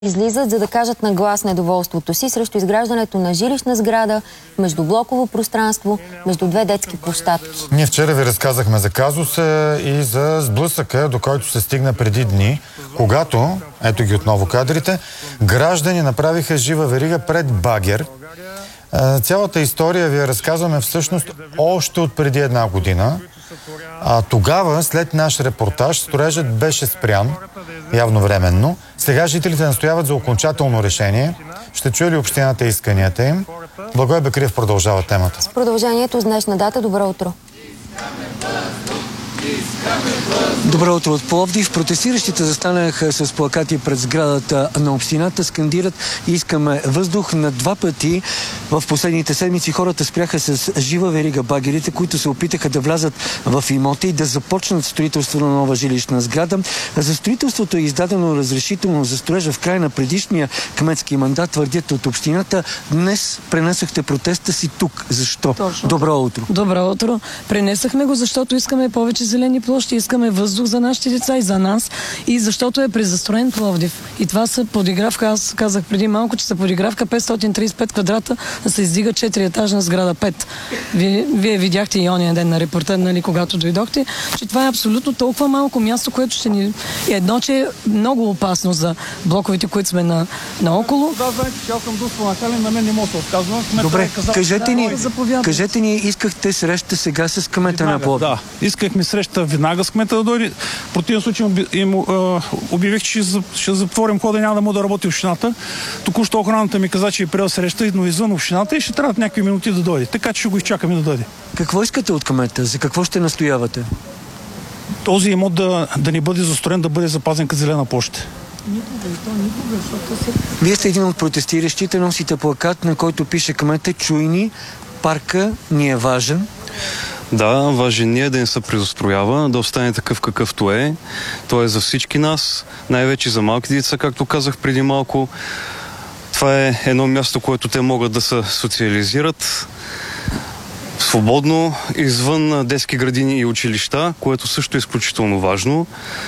Излизат, за да кажат на глас недоволството си срещу изграждането на жилищна сграда, междублоково пространство, между две детски площадки. Ние вчера ви разказахме за казуса и за сблъсъка, до който се стигна преди дни, когато, ето ги отново кадрите, граждани направиха жива верига пред багер. Цялата история ви я разказваме всъщност още от преди една година. Тогава, след наш репортаж, строежът беше спрян, явно временно. Сега жителите настояват за окончателно решение. Ще чуе ли общината исканията им? Благой Бекриев продължава темата. С продължението с днешна дата. Добро утро! Добро утро от Пловдив. Протестиращите застанаха с плакати пред сградата на общината, скандират "Искаме въздух" на два пъти. В последните седмици хората спряха с жива верига багерите, които се опитаха да влязат в имота и да започнат строителство на нова жилищна сграда. За строителството е издадено разрешително за строежа в края на предишния кметски мандат, твърдят от общината. Днес пренесохте протеста си тук. Защо? Точно. Добро утро. Добро утро. Пренесахме го, защото искаме повече зелени площи, искаме въздух за нашите деца и за нас, и защото е презастроен Пловдив. И това са подигравка, аз казах преди малко, че са подигравка 535 квадрата, да се издига 4-етажна сграда 5. Вие видяхте и ония ден на репортер, нали, когато дойдохте, че това е абсолютно толкова малко място, което ще ни... Едно, че е много опасно за блоковете, които сме наоколо. Да, знаете, че аз съм доста накален, на мен не мога да се отказвам. Добре, кажете ни, искахте среща сега с кмета на Пловдив. Да, искахме среща веднага с кмета да дойде. В противен случай им обявих, че ще затворим хода и няма да мога да работи общината. Току-що охраната ми каза, че е приел среща, но извън общината и ще трябва някакви минути да дойде. Така че ще го изчакаме да дойде. Какво искате от кмета? За какво ще настоявате? Този имот да не бъде застроен, да бъде запазен като зелена площ. Вие сте един от протестиращите, носите плакат, на който пише кмета: "Чуй ни, парка ни е важен". Да, важен ни е да не се презастроява, да остане такъв какъвто е. Той е за всички нас, най-вече за малките деца, както казах преди малко. Това е едно място, което те могат да се социализират свободно, извън детски градини и училища, което също е изключително важно.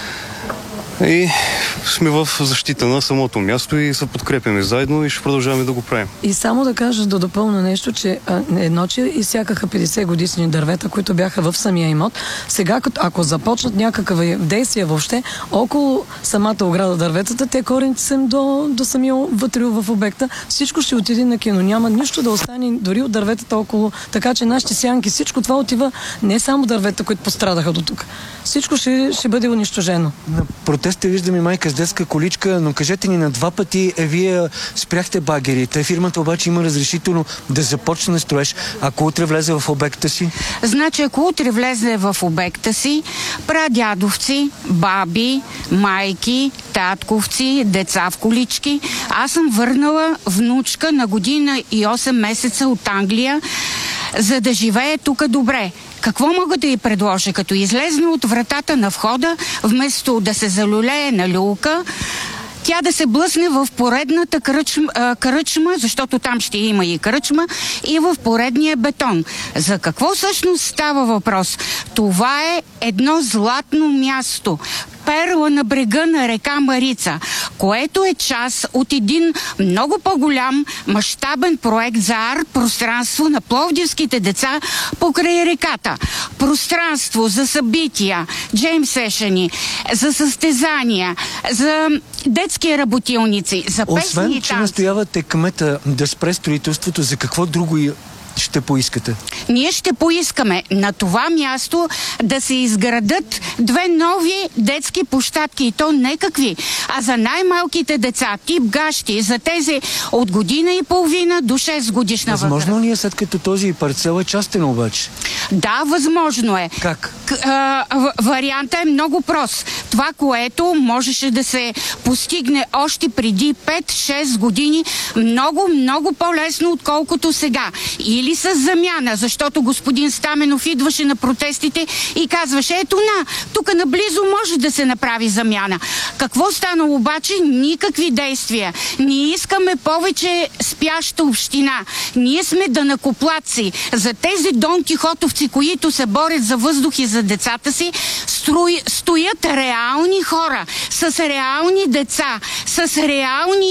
И сме в защита на самото място и се подкрепяме заедно и ще продължаваме да го правим. И само да кажа, да допълня нещо, че едно, че изсякаха 50 годишни дървета, които бяха в самия имот. Сега, ако започнат някакви действия въобще около самата ограда дърветата, те корените са до самия вътре в обекта. Всичко ще отиде на кино. Няма нищо да остане дори от дърветата около. Така че нашите сянки, всичко това отива, не само дървета, които пострадаха до тук. Всичко ще бъде унищожено. На протеста виждаме майка с детска количка, но кажете ни, на два пъти вие спряхте багерите. Фирмата обаче има разрешително да започне строеж. Ако утре влезе в обекта си? Значи, ако утре влезе в обекта си, прадядовци, баби, майки, татковци, деца в колички, аз съм върнала внучка на година и 8 месеца от Англия, за да живее тук добре. Какво мога да й предложа? Като излезна от вратата на входа, вместо да се залюлее на люлка, тя да се блъсне в поредната кръчма, защото там ще има и кръчма, и в поредния бетон. За какво всъщност става въпрос? Това е едно златно място, перла на брега на река Марица, което е част от един много по-голям мащабен проект за арт-пространство на пловдивските деца покрай реката. Пространство за събития, джейм сешени, за състезания, за детски работилници, за песни и танци. Освен, че настоявате кмета да спре строителството, за какво друго ще поискате? Ние ще поискаме на това място да се изградат 2 нови детски площадки, и то не какви, а за най-малките деца, тип гащи, за тези от година и половина до 6 годишна възраст. Възможно ли е, след като този парцел е частен обаче? Да, възможно е. Как? Вариантът е много прост. Това, което можеше да се постигне още преди 5-6 години, много, много по-лесно, отколкото сега. Или или с замяна, защото господин Стаменов идваше на протестите и казваше, ето тук наблизо може да се направи замяна. Какво стана обаче? Никакви действия. Ние искаме повече спяща община. Ние сме данъкоплатци. За тези Дон Кихотовци, които се борят за въздух и за децата си, стоят реални хора с реални деца, с реални